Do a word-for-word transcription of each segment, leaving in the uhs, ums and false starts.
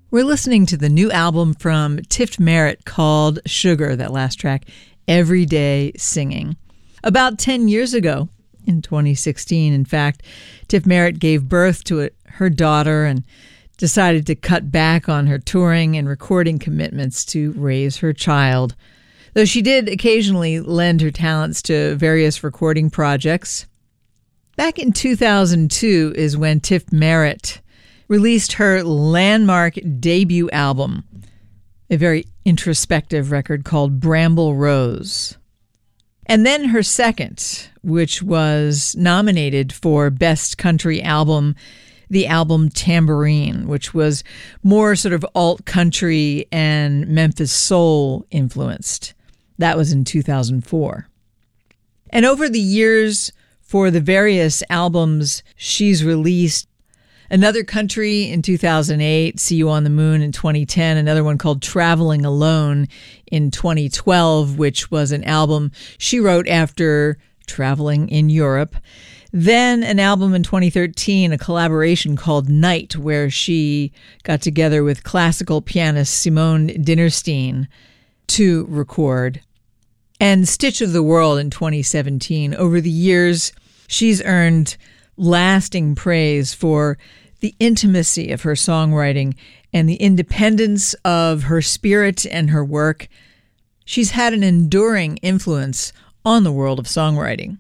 We're listening to the new album from Tift Merritt called Sugar, that last track, Everyday Singing. About ten years ago, in twenty sixteen, in fact, Tift Merritt gave birth to it, her daughter and decided to cut back on her touring and recording commitments to raise her child. Though she did occasionally lend her talents to various recording projects. Back in two thousand two is when Tift Merritt released her landmark debut album, a very introspective record called Bramble Rose. And then her second, which was nominated for Best Country Album, the album Tambourine, which was more sort of alt country and Memphis soul influenced. That was in two thousand four. And over the years, for the various albums she's released, Another Country in two thousand eight, See You on the Moon in twenty ten, another one called Traveling Alone in twenty twelve, which was an album she wrote after traveling in Europe. Then an album in twenty thirteen, a collaboration called Night, where she got together with classical pianist Simone Dinnerstein to record. And Stitch of the World in twenty seventeen. Over the years, she's earned lasting praise for the intimacy of her songwriting and the independence of her spirit and her work. She's had an enduring influence on the world of songwriting.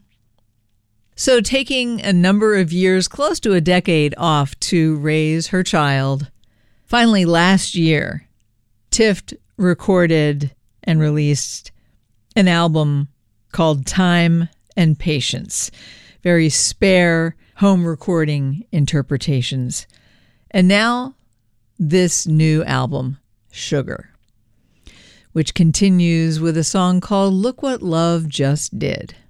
So taking a number of years, close to a decade off to raise her child, finally last year, Tift recorded and released an album called Time and Patience. Very spare home recording interpretations. And now this new album, Sugar, which continues with a song called Look What Love Just Did.